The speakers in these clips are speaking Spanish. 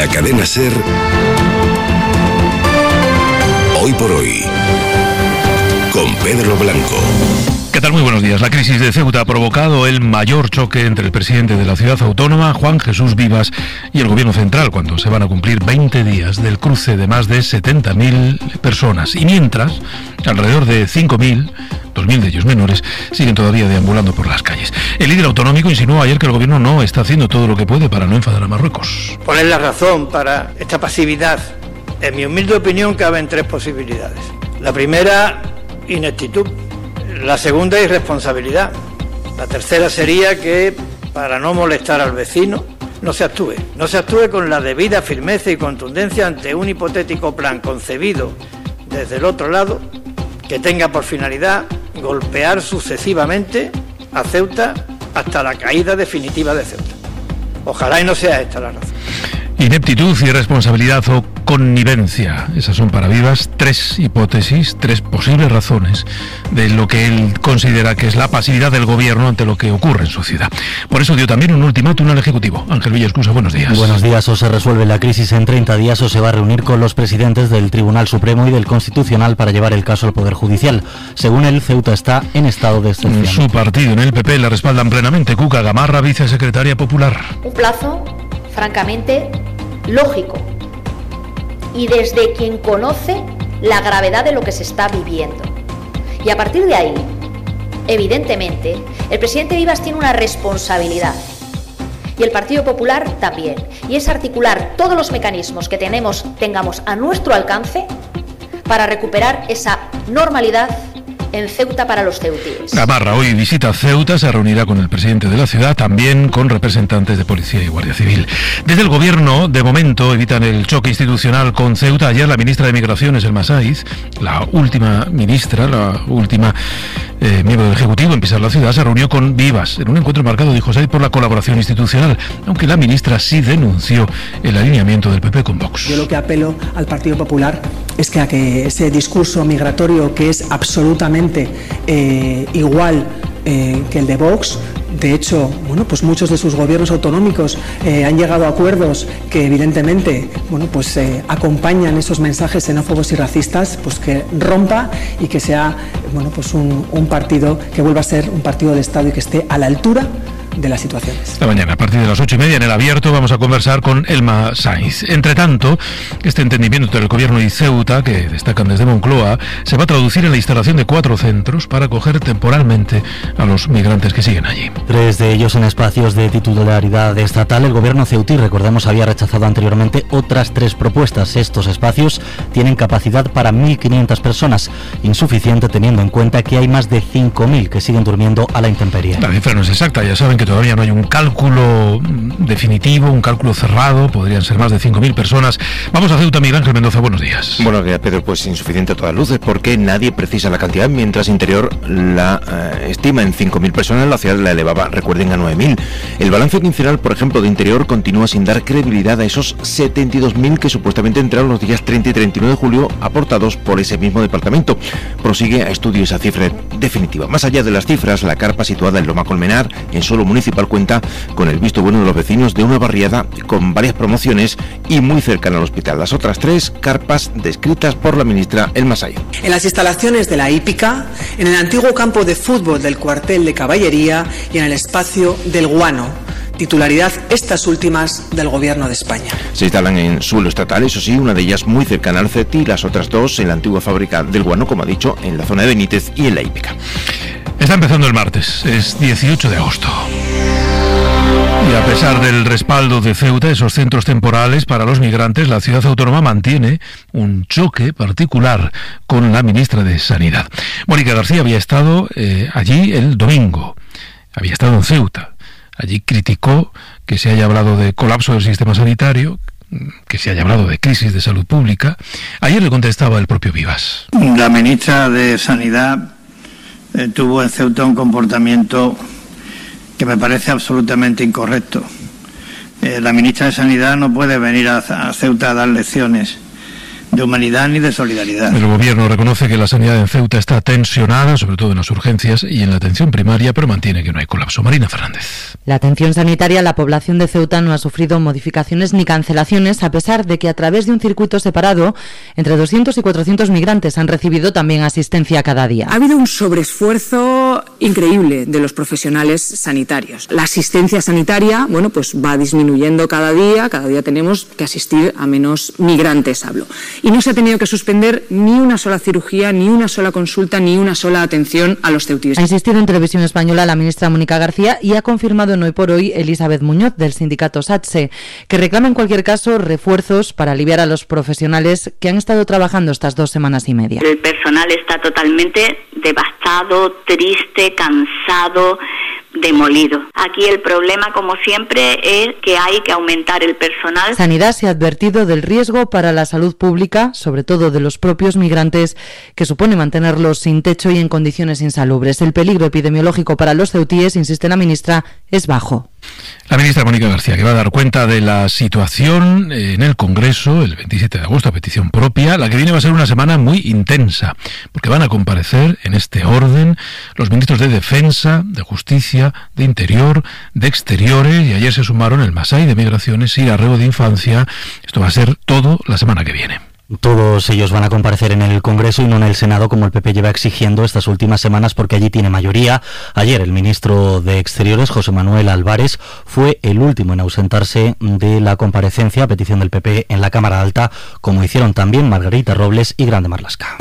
la cadena SER, Hoy por Hoy, con Pedro Blanco. ¿Qué tal? Muy buenos días. La crisis de Ceuta ha provocado el mayor choque entre el presidente de la ciudad autónoma, Juan Jesús Vivas, y el gobierno central, cuando se van a cumplir 20 días del cruce de más de 70.000 personas. Y mientras, alrededor de 5.000, 2.000 de ellos menores, siguen todavía deambulando por las calles. El líder autonómico insinuó ayer que el gobierno no está haciendo todo lo que puede para no enfadar a Marruecos. Poner la razón para esta pasividad, en mi humilde opinión, caben tres posibilidades. La primera, ineptitud. La segunda, irresponsabilidad. La tercera sería que, para no molestar al vecino, no se actúe con la debida firmeza y contundencia ante un hipotético plan concebido desde el otro lado que tenga por finalidad golpear sucesivamente a Ceuta hasta la caída definitiva de Ceuta. Ojalá y no sea esta la razón. Ineptitud, irresponsabilidad o connivencia. Esas son para Vivas tres hipótesis, tres posibles razones de lo que él considera que es la pasividad del gobierno ante lo que ocurre en su ciudad. Por eso dio también un ultimátum al Ejecutivo. Ángel Villascusa, buenos días. Buenos días. O se resuelve la crisis en 30 días o se va a reunir con los presidentes del Tribunal Supremo y del Constitucional para llevar el caso al Poder Judicial. Según él, Ceuta está en estado de excepción. Su partido, en el PP, la respaldan plenamente. Cuca Gamarra, vicesecretaria popular. Un plazo, francamente, lógico, y desde quien conoce la gravedad de lo que se está viviendo. Y a partir de ahí, evidentemente, el presidente Vivas tiene una responsabilidad, y el Partido Popular también, y es articular todos los mecanismos que tengamos a nuestro alcance para recuperar esa normalidad en Ceuta para los ceutíes. Gamarra hoy visita Ceuta, se reunirá con el presidente de la ciudad, también con representantes de Policía y Guardia Civil. Desde el gobierno, de momento, evitan el choque institucional con Ceuta. Ayer la ministra de Migraciones, Elma Saiz, la última ministra, miembro del Ejecutivo en pisar la ciudad, se reunió con Vivas, en un encuentro marcado, dijo Saiz, por la colaboración institucional, aunque la ministra sí denunció el alineamiento del PP con Vox. Yo lo que apelo al Partido Popular es que a que ese discurso migratorio, que es absolutamente igual que el de Vox. De hecho, pues muchos de sus gobiernos autonómicos han llegado a acuerdos que evidentemente, acompañan esos mensajes xenófobos y racistas, pues que rompa y que sea, un partido que vuelva a ser un partido de Estado y que esté a la altura de las situaciones. Esta mañana, a partir de las 8:30 en El Abierto, vamos a conversar con Elma Saiz. Entre tanto, este entendimiento entre el gobierno y Ceuta, que destacan desde Moncloa, se va a traducir en la instalación de 4 centros para acoger temporalmente a los migrantes que siguen allí. 3 de ellos en espacios de titularidad estatal. El gobierno ceutí, recordemos, había rechazado anteriormente otras 3 propuestas. Estos espacios tienen capacidad para 1.500 personas, insuficiente teniendo en cuenta que hay más de 5.000 que siguen durmiendo a la intemperie. La cifra no es exacta, ya saben que todavía no hay un cálculo definitivo, un cálculo cerrado, podrían ser más de 5.000 personas. Vamos a Ceuta, Miguel Ángel Mendoza, buenos días. Buenos días, Pedro. Pues insuficiente a todas luces, porque nadie precisa la cantidad, mientras Interior la estima en 5.000 personas, la ciudad la elevaba, recuerden, a 9.000. El balance quincenal, por ejemplo, de Interior continúa sin dar credibilidad a esos 72.000 que supuestamente entraron los días 30 y 31 de julio, aportados por ese mismo departamento. Prosigue a estudio esa cifra definitiva. Más allá de las cifras, la carpa situada en Loma Colmenar, en Solo Municipal, cuenta con el visto bueno de los vecinos de una barriada con varias promociones y muy cercana al hospital. Las otras 3 carpas descritas por la ministra Elma Saiz. En las instalaciones de la hípica, en el antiguo campo de fútbol del cuartel de caballería y en el espacio del Guano, titularidad estas últimas del Gobierno de España. Se instalan en suelo estatal, eso sí, una de ellas muy cercana al CETI, las otras 2 en la antigua fábrica del Guano, como ha dicho, en la zona de Benítez y en la hípica. Está empezando el martes, es 18 de agosto. Y a pesar del respaldo de Ceuta, esos centros temporales para los migrantes, la ciudad autónoma mantiene un choque particular con la ministra de Sanidad. Mónica García había estado allí el domingo, había estado en Ceuta. Allí criticó que se haya hablado de colapso del sistema sanitario, que se haya hablado de crisis de salud pública. Ayer le contestaba el propio Vivas. La ministra de Sanidad tuvo en Ceuta un comportamiento que me parece absolutamente incorrecto. La ministra de Sanidad no puede venir a Ceuta a dar lecciones de humanidad ni de solidaridad. El gobierno reconoce que la sanidad en Ceuta está tensionada, sobre todo en las urgencias y en la atención primaria, pero mantiene que no hay colapso. Marina Fernández. La atención sanitaria, la población de Ceuta no ha sufrido modificaciones ni cancelaciones, a pesar de que a través de un circuito separado, entre 200 y 400 migrantes han recibido también asistencia cada día. Ha habido un sobreesfuerzo increíble de los profesionales sanitarios. La asistencia sanitaria, pues va disminuyendo cada día tenemos que asistir a menos migrantes, hablo. Y no se ha tenido que suspender ni una sola cirugía, ni una sola consulta, ni una sola atención a los ceutíes. Ha insistido en Televisión Española la ministra Mónica García y ha confirmado en Hoy por Hoy Elizabeth Muñoz del sindicato SATSE, que reclama en cualquier caso refuerzos para aliviar a los profesionales que han estado trabajando estas 2 semanas y media. El personal está totalmente devastado, triste, cansado, demolido. Aquí el problema, como siempre, es que hay que aumentar el personal. Sanidad se ha advertido del riesgo para la salud pública, sobre todo de los propios migrantes, que supone mantenerlos sin techo y en condiciones insalubres. El peligro epidemiológico para los ceutíes, insiste la ministra, es bajo. La ministra Mónica García, que va a dar cuenta de la situación en el Congreso el 27 de agosto a petición propia. La que viene va a ser una semana muy intensa, porque van a comparecer en este orden los ministros de Defensa, de Justicia, de Interior, de Exteriores, y ayer se sumaron el Masai de Migraciones y Arreo de Infancia. Esto va a ser todo la semana que viene. Todos ellos van a comparecer en el Congreso y no en el Senado, como el PP lleva exigiendo estas últimas semanas, porque allí tiene mayoría. Ayer el ministro de Exteriores, José Manuel Álvarez, fue el último en ausentarse de la comparecencia a petición del PP en la Cámara Alta, como hicieron también Margarita Robles y Grande Marlaska.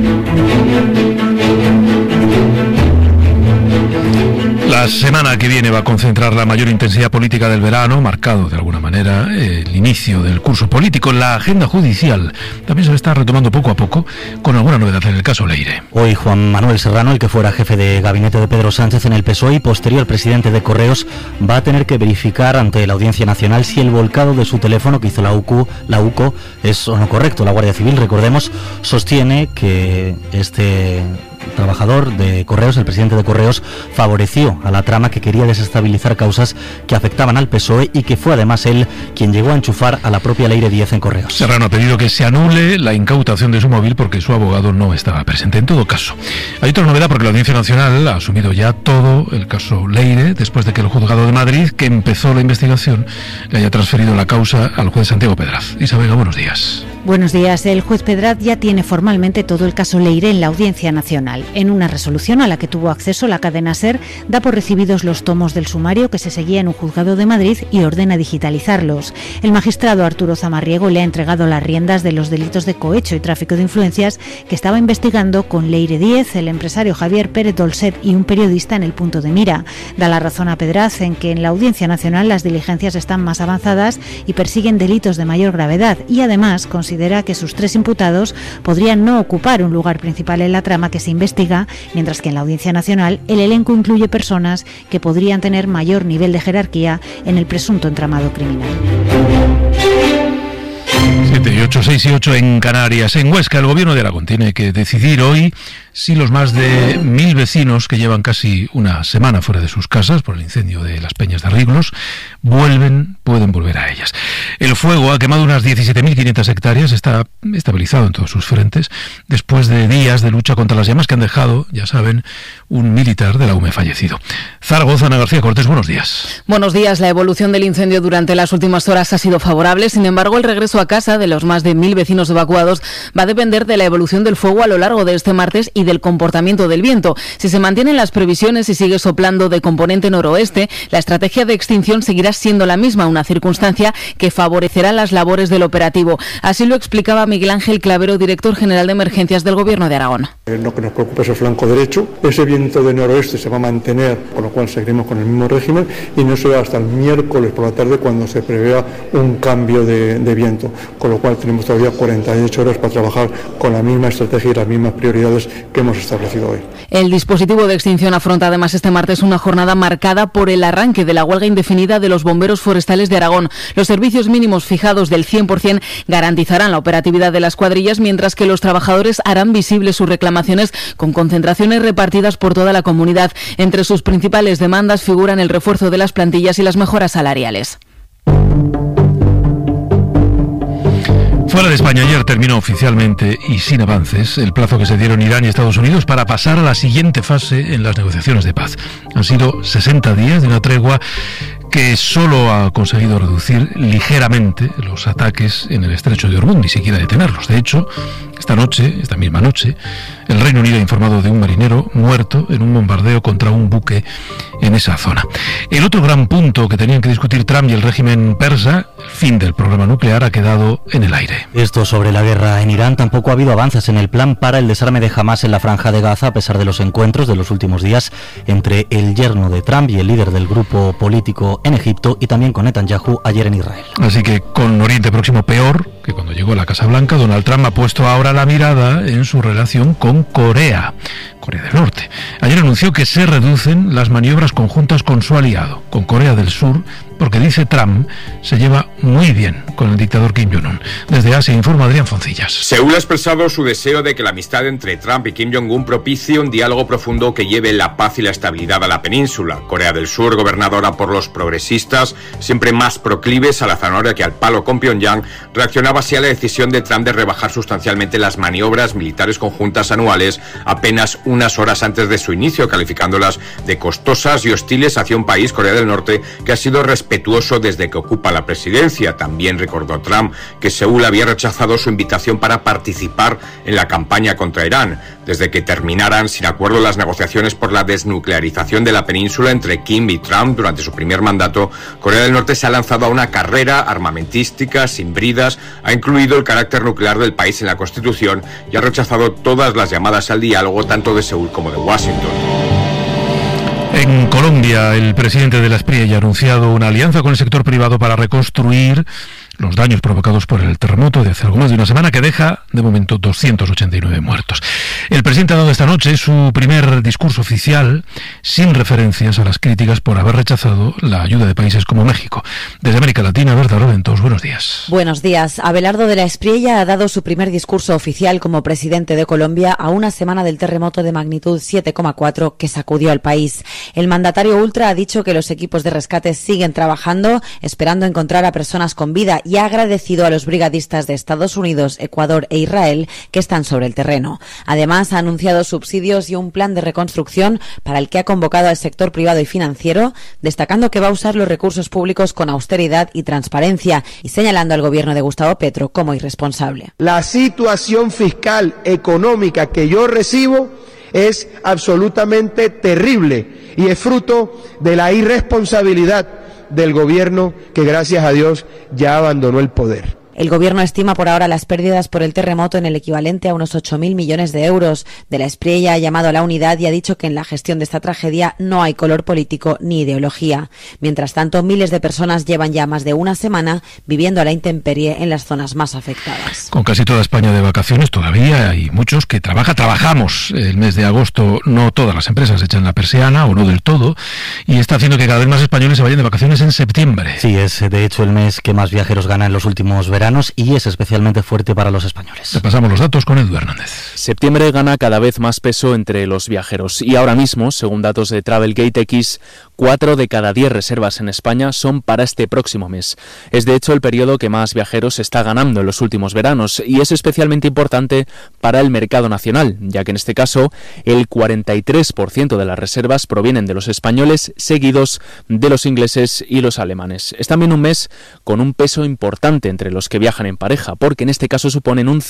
La semana que viene va a concentrar la mayor intensidad política del verano, marcado de alguna manera el inicio del curso político. La agenda judicial también se está retomando poco a poco, con alguna novedad en el caso Leire. Hoy Juan Manuel Serrano, el que fuera jefe de gabinete de Pedro Sánchez en el PSOE y posterior presidente de Correos, va a tener que verificar ante la Audiencia Nacional si el volcado de su teléfono que hizo la UCO es o no correcto. La Guardia Civil, recordemos, sostiene que este trabajador de Correos, el presidente de Correos, favoreció a la trama que quería desestabilizar causas que afectaban al PSOE y que fue además él quien llegó a enchufar a la propia Leire Díez en Correos. Serrano ha pedido que se anule la incautación de su móvil porque su abogado no estaba presente. En todo caso, hay otra novedad porque la Audiencia Nacional ha asumido ya todo el caso Leire después de que el Juzgado de Madrid, que empezó la investigación, le haya transferido la causa al juez Santiago Pedraz. Isabel, buenos días. Buenos días. El juez Pedraz ya tiene formalmente todo el caso Leire en la Audiencia Nacional. En una resolución a la que tuvo acceso la cadena SER, da por recibidos los tomos del sumario que se seguía en un juzgado de Madrid y ordena digitalizarlos. El magistrado Arturo Zamarriego le ha entregado las riendas de los delitos de cohecho y tráfico de influencias que estaba investigando con Leire Díez, el empresario Javier Pérez Dolcet y un periodista en el punto de mira. Da la razón a Pedraz en que en la Audiencia Nacional las diligencias están más avanzadas y persiguen delitos de mayor gravedad, y además considera que sus 3 imputados podrían no ocupar un lugar principal en la trama que se investiga, mientras que en la Audiencia Nacional el elenco incluye personas que podrían tener mayor nivel de jerarquía en el presunto entramado criminal. 7 y 8, 6 y 8 en Canarias. En Huesca, el gobierno de Aragón tiene que decidir hoy si los más de 1.000 vecinos que llevan casi una semana fuera de sus casas por el incendio de las Peñas de Riglos pueden volver a ellas. El fuego ha quemado unas 17.500 hectáreas, está estabilizado en todos sus frentes, después de días de lucha contra las llamas que han dejado, ya saben, un militar de la UME fallecido. Zaragoza, Ana García Cortés, buenos días. Buenos días. La evolución del incendio durante las últimas horas ha sido favorable, sin embargo, el regreso a casa de los más de 1.000 vecinos evacuados va a depender de la evolución del fuego a lo largo de este martes y del comportamiento del viento. Si se mantienen las previsiones y sigue soplando de componente noroeste, la estrategia de extinción seguirá siendo la misma, una circunstancia que favorecerá las labores del operativo. Así lo explicaba Miguel Ángel Clavero, director general de emergencias del Gobierno de Aragón. Lo que nos preocupa es el flanco derecho. Ese viento de noroeste se va a mantener, con lo cual seguiremos con el mismo régimen, y no será hasta el miércoles por la tarde cuando se prevea un cambio de viento, con lo cual tenemos todavía 48 horas para trabajar con la misma estrategia y las mismas prioridades que hemos establecido hoy. El dispositivo de extinción afronta además este martes una jornada marcada por el arranque de la huelga indefinida de los bomberos forestales de Aragón. Los servicios mínimos fijados del 100% garantizarán la operatividad de las cuadrillas, mientras que los trabajadores harán visibles sus reclamaciones con concentraciones repartidas por toda la comunidad. Entre sus principales demandas figuran el refuerzo de las plantillas y las mejoras salariales. Fue Fuera de España, ayer terminó oficialmente y sin avances el plazo que se dieron Irán y Estados Unidos para pasar a la siguiente fase en las negociaciones de paz. Han sido 60 días de una tregua que solo ha conseguido reducir ligeramente los ataques en el estrecho de Hormuz, ni siquiera detenerlos. De hecho, esta misma noche, el Reino Unido ha informado de un marinero muerto en un bombardeo contra un buque en esa zona. El otro gran punto que tenían que discutir Trump y el régimen persa, el fin del programa nuclear, ha quedado en el aire. Esto sobre la guerra en Irán. Tampoco ha habido avances en el plan para el desarme de Hamás en la Franja de Gaza, a pesar de los encuentros de los últimos días entre el yerno de Trump y el líder del grupo político en Egipto, y también con Netanyahu ayer en Israel. Así que con Oriente Próximo peor que cuando llegó a la Casa Blanca, Donald Trump ha puesto ahora la mirada en su relación con Corea del Norte. Ayer anunció que se reducen las maniobras conjuntas con su aliado, con Corea del Sur, porque, dice Trump, se lleva muy bien con el dictador Kim Jong-un. Desde Asia informa Adrián Foncillas. Seúl ha expresado su deseo de que la amistad entre Trump y Kim Jong-un propicie un diálogo profundo que lleve la paz y la estabilidad a la península. Corea del Sur, gobernada por los progresistas, siempre más proclives a la zanahoria que al palo con Pyongyang, reaccionaba así a la decisión de Trump de rebajar sustancialmente las maniobras militares conjuntas anuales apenas unas horas antes de su inicio, calificándolas de costosas y hostiles hacia un país, Corea del Norte, que ha sido respetuoso desde que ocupa la presidencia. También recordó Trump que Seúl había rechazado su invitación para participar en la campaña contra Irán. Desde que terminaran sin acuerdo las negociaciones por la desnuclearización de la península entre Kim y Trump durante su primer mandato, Corea del Norte se ha lanzado a una carrera armamentística sin bridas, ha incluido el carácter nuclear del país en la Constitución y ha rechazado todas las llamadas al diálogo, tanto de Seúl como de Washington. En Colombia, el presidente de la Espriella ha anunciado una alianza con el sector privado para reconstruir los daños provocados por el terremoto de hace algo más de una semana, que deja, de momento, 289 muertos. El presidente ha dado esta noche su primer discurso oficial sin referencias a las críticas por haber rechazado la ayuda de países como México. Desde América Latina, Berta Roventos, buenos días. Buenos días. Abelardo de la Espriella ha dado su primer discurso oficial como presidente de Colombia a una semana del terremoto de magnitud 7,4 que sacudió al país. El mandatario ultra ha dicho que los equipos de rescate siguen trabajando, esperando encontrar a personas con vida, y ha agradecido a los brigadistas de Estados Unidos, Ecuador e Israel que están sobre el terreno. Además, ha anunciado subsidios y un plan de reconstrucción para el que ha convocado al sector privado y financiero, destacando que va a usar los recursos públicos con austeridad y transparencia, y señalando al gobierno de Gustavo Petro como irresponsable. La situación fiscal, económica que yo recibo es absolutamente terrible y es fruto de la irresponsabilidad del gobierno que, gracias a Dios, ya abandonó el poder. El gobierno estima por ahora las pérdidas por el terremoto en el equivalente a unos 8.000 millones de euros. De la Espriella ha llamado a la unidad y ha dicho que en la gestión de esta tragedia no hay color político ni ideología. Mientras tanto, miles de personas llevan ya más de una semana viviendo a la intemperie en las zonas más afectadas. Con casi toda España de vacaciones todavía hay muchos que trabajamos. El mes de agosto no todas las empresas echan la persiana, o no del todo, y está haciendo que cada vez más españoles se vayan de vacaciones en septiembre. Sí, es de hecho el mes que más viajeros gana en los últimos veranos y es especialmente fuerte para los españoles. Le pasamos los datos con Edu Hernández. Septiembre gana cada vez más peso entre los viajeros y ahora mismo, según datos de Travelgate X, 4 de cada 10 reservas en España son para este próximo mes. Es de hecho el periodo que más viajeros está ganando en los últimos veranos y es especialmente importante para el mercado nacional, ya que en este caso el 43% de las reservas provienen de los españoles, seguidos de los ingleses y los alemanes. Es también un mes con un peso importante entre los que viajan en pareja, porque en este caso suponen un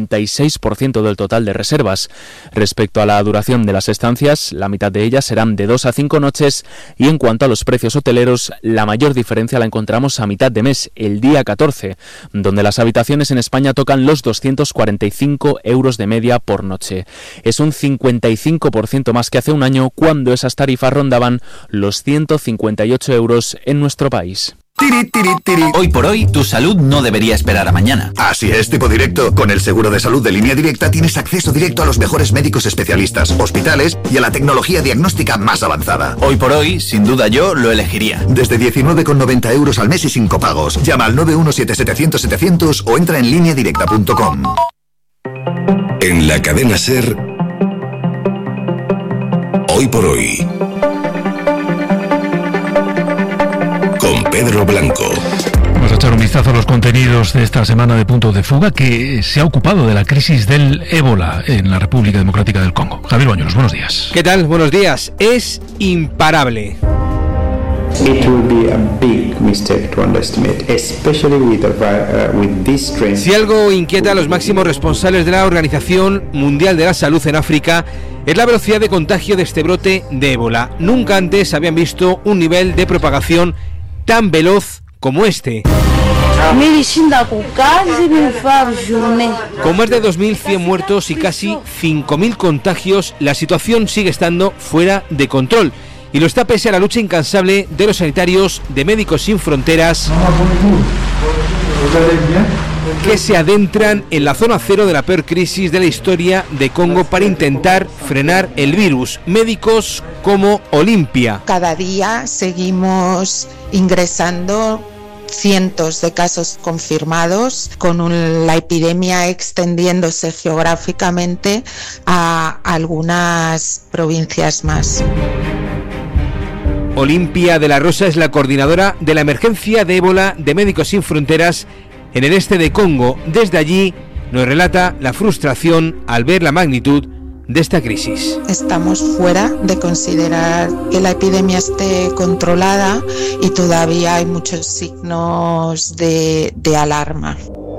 56% del total de reservas. Respecto a la duración de las estancias, la mitad de ellas serán de 2 a 5 noches y en cuanto a los precios hoteleros, la mayor diferencia la encontramos a mitad de mes, el día 14, donde las habitaciones en España tocan los 245 euros de media por noche. Es un 55% más que hace un año, cuando esas tarifas rondaban los 158 euros en nuestro país. Hoy por hoy, tu salud no debería esperar a mañana. Así es, tipo directo. Con el seguro de salud de Línea Directa tienes acceso directo a los mejores médicos especialistas, hospitales y a la tecnología diagnóstica más avanzada. Hoy por hoy, sin duda yo lo elegiría. Desde 19,90 euros al mes y sin copagos. Llama al 917-700-700 o entra en lineadirecta.com. En la cadena SER, Hoy por hoy, con Pedro Blanco. Vamos a echar un vistazo vistazo a los contenidos de esta semana de Punto de Fuga, que se ha ocupado de la crisis del ébola en la República Democrática del Congo. Javier Bañuelos, buenos días. ¿Qué tal? Buenos días. Es imparable. It will be a big mistake to underestimate, especially with this strain. Si algo inquieta a los máximos responsables de la Organización Mundial de la Salud en África, es la velocidad de contagio de este brote de ébola. Nunca antes habían visto un nivel de propagación tan veloz como este. Con más de 2.100 muertos y casi 5.000 contagios, la situación sigue estando fuera de control. Y lo está pese a la lucha incansable de los sanitarios de Médicos Sin Fronteras, que se adentran en la zona cero de la peor crisis de la historia de Congo para intentar frenar el virus. Médicos como Olimpia. Cada día seguimos ingresando cientos de casos confirmados, con la epidemia extendiéndose geográficamente a algunas provincias más. Olimpia de la Rosa es la coordinadora de la emergencia de ébola de Médicos Sin Fronteras en el este de Congo. Desde allí nos relata la frustración al ver la magnitud de esta crisis. Estamos fuera de considerar que la epidemia esté controlada y todavía hay muchos signos de alarma.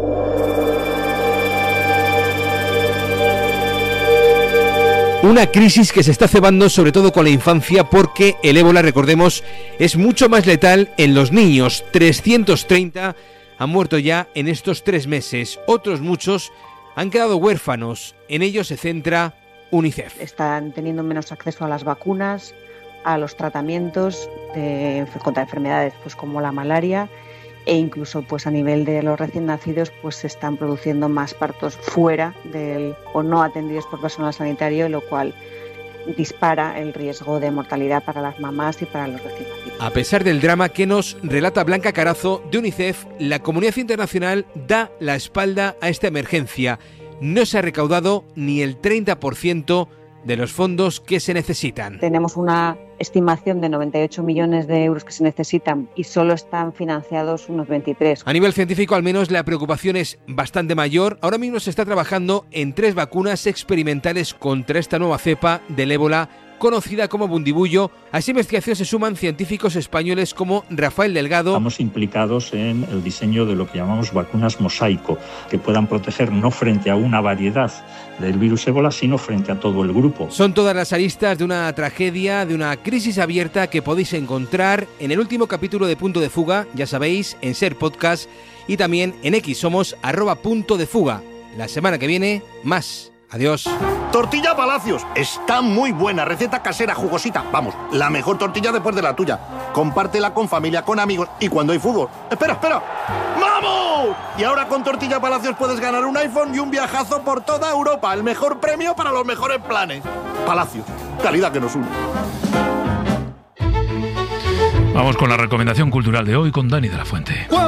Una crisis que se está cebando sobre todo con la infancia, porque el ébola, recordemos, es mucho más letal en los niños. 330 han muerto ya en estos 3 meses. Otros muchos han quedado huérfanos. En ellos se centra UNICEF. Están teniendo menos acceso a las vacunas, a los tratamientos contra enfermedades pues como la malaria, e incluso pues a nivel de los recién nacidos pues se están produciendo más partos fuera o no atendidos por personal sanitario, lo cual dispara el riesgo de mortalidad para las mamás y para los recién nacidos. A pesar del drama que nos relata Blanca Carazo de UNICEF, la comunidad internacional da la espalda a esta emergencia. No se ha recaudado ni el 30% de los fondos que se necesitan. Tenemos una estimación de 98 millones de euros que se necesitan y solo están financiados unos 23. A nivel científico, al menos, la preocupación es bastante mayor. Ahora mismo se está trabajando en 3 vacunas experimentales contra esta nueva cepa del ébola, conocida como Bundibugyo. A esa investigación se suman científicos españoles como Rafael Delgado. Estamos implicados en el diseño de lo que llamamos vacunas mosaico, que puedan proteger no frente a una variedad del virus ébola, sino frente a todo el grupo. Son todas las aristas de una tragedia, de una crisis abierta que podéis encontrar en el último capítulo de Punto de Fuga, ya sabéis, en Ser Podcast y también en X, somos @puntodefuga. La semana que viene, más. Adiós. Tortilla Palacios, está muy buena, receta casera, jugosita, vamos, la mejor tortilla después de la tuya. Compártela con familia, con amigos y cuando hay fútbol. ¡Espera! ¡Vamos! Y ahora con Tortilla Palacios puedes ganar un iPhone y un viajazo por toda Europa, el mejor premio para los mejores planes. Palacios, calidad que nos une. Vamos con la recomendación cultural de hoy con Dani de la Fuente.